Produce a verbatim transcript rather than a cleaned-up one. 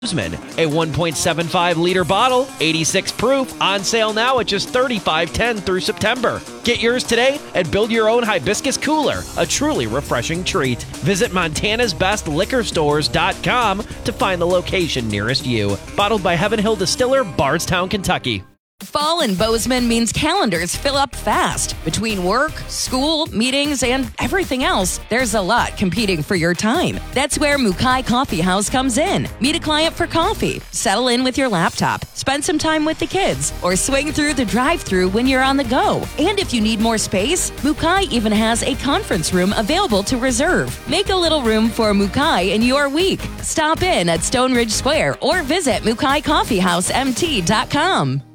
A one point seven five liter bottle, eighty-six proof, on sale now at just thirty-five ten through September. Get yours today and build your own hibiscus cooler, a truly refreshing treat. Visit Montana's Best Liquor Stores dot com to find the location nearest you. Bottled by Heaven Hill Distiller, Bardstown, Kentucky. Fall in Bozeman means calendars fill up fast. Between work, school, meetings, and everything else, there's a lot competing for your time. That's where Mukai Coffee House comes in. Meet a client for coffee, settle in with your laptop, spend some time with the kids, or swing through the drive-thru when you're on the go. And if you need more space, Mukai even has a conference room available to reserve. Make a little room for Mukai in your week. Stop in at Stone Ridge Square or visit Mukai Coffee House M T dot com.